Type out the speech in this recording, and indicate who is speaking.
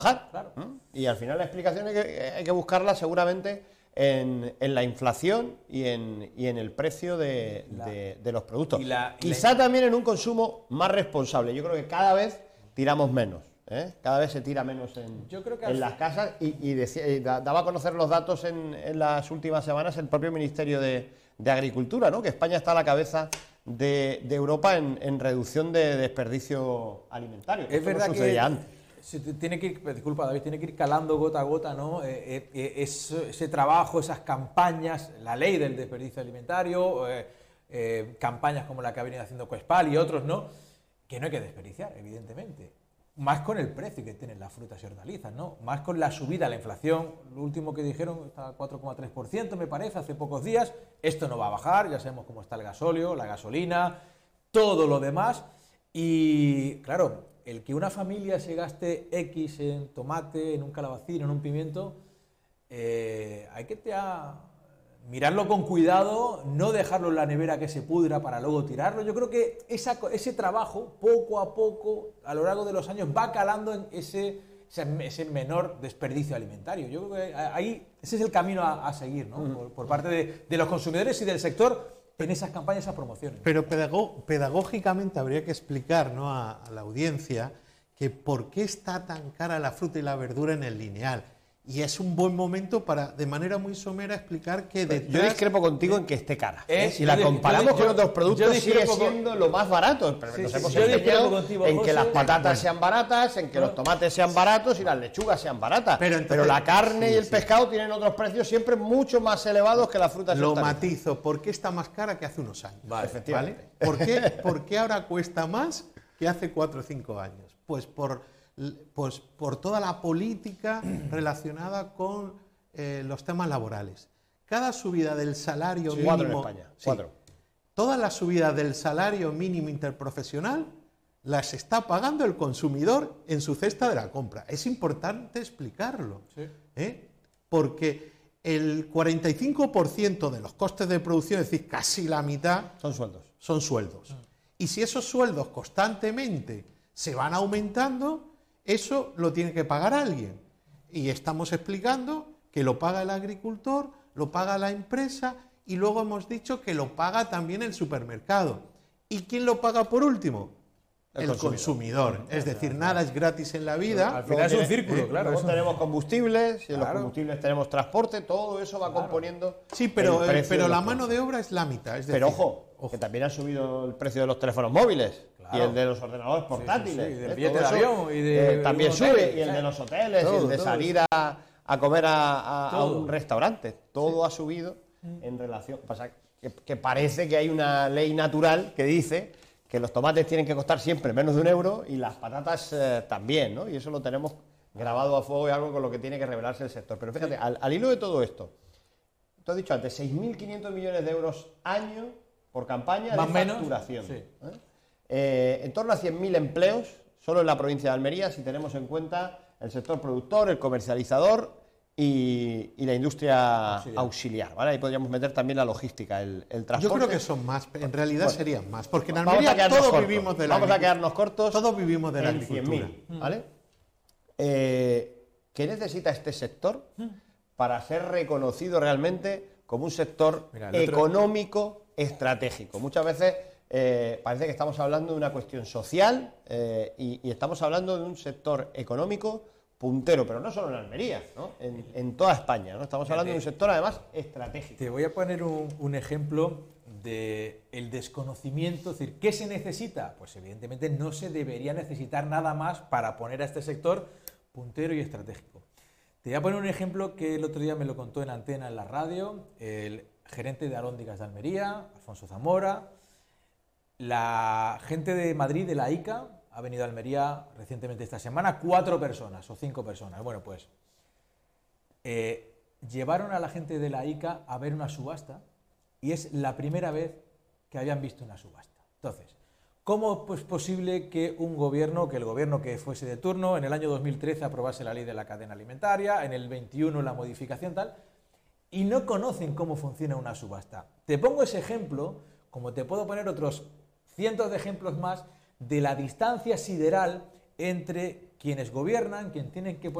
Speaker 1: Claro. Y al final la explicación hay que buscarla seguramente en la inflación y en el precio de los productos. Quizá también en un consumo más responsable. Yo creo que cada vez tiramos menos. Cada vez se tira menos en las casas y daba a conocer los datos en las últimas semanas el propio Ministerio de Agricultura, ¿no? Que España está a la cabeza de Europa en reducción de desperdicio alimentario.
Speaker 2: Es verdad
Speaker 1: no sucedía antes.
Speaker 2: Tiene que ir, disculpa David, tiene que ir calando gota a gota, ¿no? Ese trabajo, esas campañas, la ley del desperdicio alimentario, campañas como la que ha venido haciendo Coespal y otros, ¿no? Que no hay que desperdiciar, evidentemente. Más con el precio que tienen las frutas y hortalizas, ¿no? Más con la subida, la inflación, lo último que dijeron está a 4,3%, me parece, hace pocos días. Esto no va a bajar, ya sabemos cómo está el gasóleo, la gasolina, todo lo demás. Y claro, el que una familia se gaste X en tomate, en un calabacín, en un pimiento, hay que mirarlo con cuidado, no dejarlo en la nevera que se pudra para luego tirarlo. Yo creo que ese trabajo, poco a poco, a lo largo de los años, va calando en ese menor desperdicio alimentario. Yo creo que ahí ese es el camino a seguir, ¿no? Por parte de los consumidores y del sector en esas campañas, esas promociones.
Speaker 3: Pero pedagógicamente habría que explicar, ¿no?, a la audiencia que por qué está tan cara la fruta y la verdura en el lineal. Y es un buen momento para, de manera muy somera, explicar que detrás...
Speaker 1: Yo discrepo contigo en que esté cara. Si la comparamos con otros productos, sigue siendo lo más barato. Pero nos hemos empeñado en que las patatas sean baratas, en que los tomates sean baratos y las lechugas sean baratas. Pero la carne y el pescado tienen otros precios siempre mucho más elevados que las frutas y hortalizas.
Speaker 3: Lo matizo. ¿Por qué está más cara que hace unos años?
Speaker 1: Vale, efectivamente.
Speaker 3: ¿Vale? ¿Por qué ahora cuesta más que hace 4 o 5 años? Pues por toda la política relacionada con los temas laborales. Cada subida del salario mínimo...
Speaker 1: 4 en España, 4.
Speaker 3: Todas las subidas del salario mínimo interprofesional las está pagando el consumidor en su cesta de la compra. Es importante explicarlo, porque el 45% de los costes de producción, es decir, casi la mitad... Son sueldos. Y si esos sueldos constantemente se van aumentando... Eso lo tiene que pagar alguien. Y estamos explicando que lo paga el agricultor, lo paga la empresa y luego hemos dicho que lo paga también el supermercado. ¿Y quién lo paga por último? El consumidor. Es decir, nada es gratis en la vida.
Speaker 2: Al final es un círculo, claro.
Speaker 1: Luego tenemos combustibles, y en los combustibles tenemos transporte, todo eso va componiendo.
Speaker 3: Sí, pero la mano de obra es la mitad. Es decir,
Speaker 1: pero ojo, que también ha subido el precio de los teléfonos móviles. Y el de los ordenadores portátiles.
Speaker 2: Y del billete de avión.
Speaker 1: También sube. Y el de los hoteles, y el de salir a comer a un restaurante. Todo ha subido en relación... Pasa que parece que hay una ley natural que dice que los tomates tienen que costar siempre menos de €1 y las patatas también, ¿no? Y eso lo tenemos grabado a fuego y algo con lo que tiene que revelarse el sector. Pero fíjate, al hilo de todo esto, tú has dicho antes, 6.500 millones de euros año por campaña
Speaker 2: más
Speaker 1: de facturación. En torno a 100.000 empleos, solo en la provincia de Almería, si tenemos en cuenta el sector productor, el comercializador y la industria auxiliar, ¿vale? Ahí podríamos meter también la logística, el transporte.
Speaker 3: Yo creo que son más, en realidad serían más, porque en Almería todos vivimos de la agricultura.
Speaker 1: Vamos a quedarnos cortos.
Speaker 3: Todos vivimos de la agricultura.
Speaker 1: 100.000, ¿vale? ¿Qué necesita este sector para ser reconocido realmente como un sector económico estratégico? Muchas veces parece que estamos hablando de una cuestión social y estamos hablando de un sector económico puntero, pero no solo en Almería, ¿no? En toda España, ¿no? Estamos hablando de un sector además estratégico.
Speaker 2: Te voy a poner un ejemplo del desconocimiento, es decir, ¿qué se necesita? Pues evidentemente no se debería necesitar nada más para poner a este sector puntero y estratégico. Te voy a poner un ejemplo que el otro día me lo contó en antena en la radio, el gerente de Aróndigas de Almería, Alfonso Zamora. La gente de Madrid, de la ICA, ha venido a Almería recientemente esta semana, 4 personas o 5 personas. Bueno, pues llevaron a la gente de la ICA a ver una subasta y es la primera vez que habían visto una subasta. Entonces, ¿cómo es posible que el gobierno que fuese de turno, en el año 2013 aprobase la ley de la cadena alimentaria, en el 21 la modificación tal, y no conocen cómo funciona una subasta? Te pongo ese ejemplo, como te puedo poner otros cientos de ejemplos más, de la distancia sideral entre quienes gobiernan, quienes tienen que poner